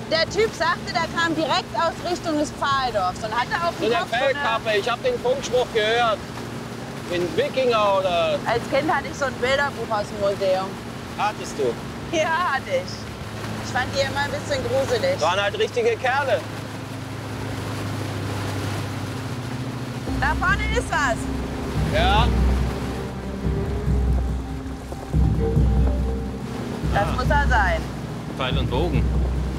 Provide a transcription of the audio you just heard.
Der Typ sagte, der kam direkt aus Richtung des Pfahldorfs und hatte auf dem In der Kopf Fellkappe, ich habe den Funkspruch gehört. In Wikinger oder... Als Kind hatte ich so ein Bilderbuch aus dem Museum. Hattest du? Ja, hatte ich. Ich fand die immer ein bisschen gruselig. Das waren halt richtige Kerle. Da vorne ist was. Ja. Das muss er sein. Pfeil und Bogen.